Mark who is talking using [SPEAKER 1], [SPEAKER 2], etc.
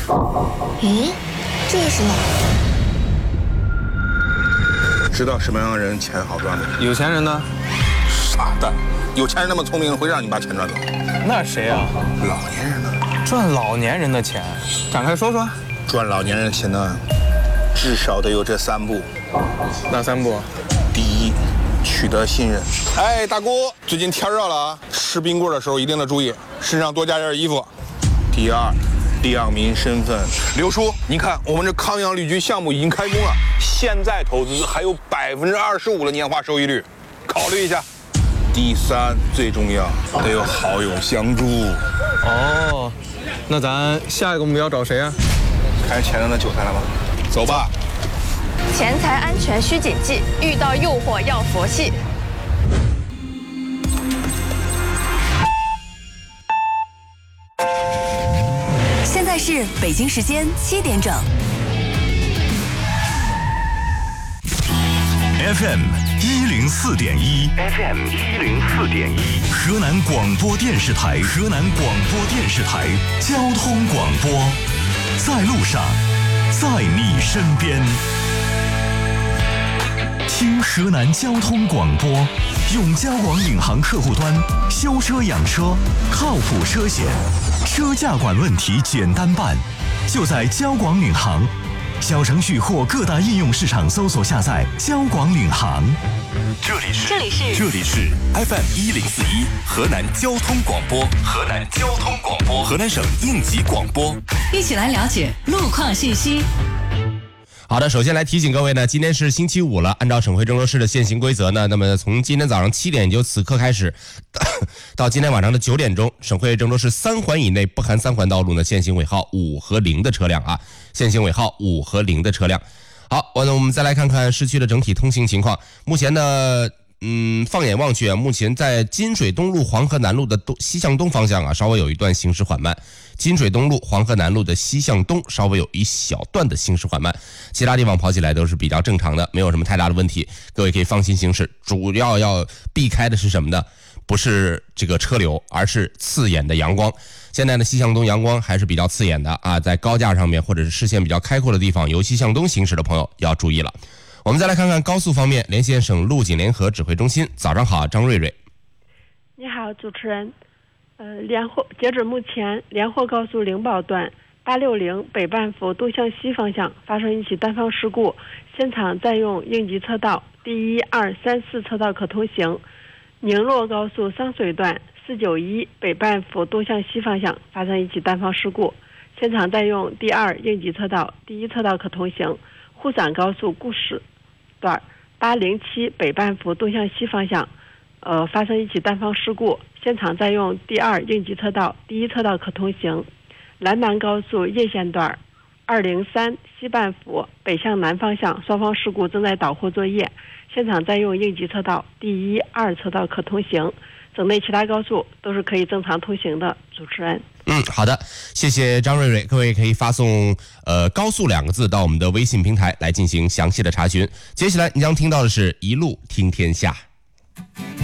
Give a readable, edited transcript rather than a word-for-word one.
[SPEAKER 1] 咦，这是哪？
[SPEAKER 2] 知道什么样的人钱好赚吗？
[SPEAKER 3] 有钱人呢？
[SPEAKER 2] 傻蛋，有钱人那么聪明，会让你把钱赚走？
[SPEAKER 3] 那谁啊？
[SPEAKER 2] 老年人呢？
[SPEAKER 3] 赚老年人的钱，展开说说。
[SPEAKER 2] 赚老年人的钱呢，至少得有这3步。
[SPEAKER 3] 哪3步？
[SPEAKER 2] 第一，取得信任。哎，大姑，最近天热了啊，吃冰棍的时候一定得注意，身上多加件衣服。第二，亮明身份。刘叔，你看我们这康阳旅居项目已经开工了，现在投资还有25%的年化收益率，考虑一下。第三，最重要得有好友相助。
[SPEAKER 3] 哦，那咱下一个目标找谁啊？
[SPEAKER 2] 看前头的韭菜了吗？走吧。
[SPEAKER 4] 钱财安全需谨记，遇到诱惑要佛系。
[SPEAKER 5] 现在是北京时间7点整。
[SPEAKER 6] FM 104.1 ，FM 104.1，河南广播电视台，河南广播电视台交通广播，在路上，在你身边。听河南交通广播，用交广领航客户端修车养车，靠谱车险，车价管问题简单办，就在交广领航。小程序或各大应用市场搜索下载交广领航。 这里是 FM 1041河南交通广播，河南交通广播，河南省应急广播。
[SPEAKER 5] 一起来了解路况信息。
[SPEAKER 7] 好的，首先来提醒各位呢，今天是星期五了，按照省会郑州市的现行规则呢，那么从今天早上7点就此刻开始，到今天晚上的9点钟，省会郑州市3环以内不含3环道路呢，限行尾号5和0的车辆啊，限行尾号5和0的车辆。好，我们再来看看市区的整体通行情况。目前呢，放眼望去啊，目前在金水东路黄河南路的西向东方向啊，稍微有一段行驶缓慢。金水东路黄河南路的西向东稍微有一小段的行驶缓慢，其他地方跑起来都是比较正常的，没有什么太大的问题，各位可以放心行驶。主要避开的是什么呢？不是这个车流，而是刺眼的阳光。现在的西向东阳光还是比较刺眼的啊，在高架上面或者是视线比较开阔的地方，由西向东行驶的朋友要注意了。我们再来看看高速方面，连线省路警联合指挥中心。早上好，张瑞瑞。
[SPEAKER 8] 你好，主持人。截止目前，连霍高速灵宝段860北半幅东向西方向发生一起单方事故，现场占用应急车道，第1、2、3、4车道可通行。宁洛高速商水段491北半幅东向西方向发生一起单方事故，现场占用第2应急车道，第1车道可通行。沪陕高速固始段807北半幅东向西方向发生一起单方事故，现场占用第2应急车道，第1车道可通行。兰南高速叶县段203西半幅北向南方向双方事故正在导护作业，现场占用应急车道，第1、2车道可通行。省内其他高速都是可以正常通行的。主持人，
[SPEAKER 7] 好的，谢谢张瑞瑞。各位可以发送高速2个字到我们的微信平台来进行详细的查询。接下来你将听到的是一路听天下。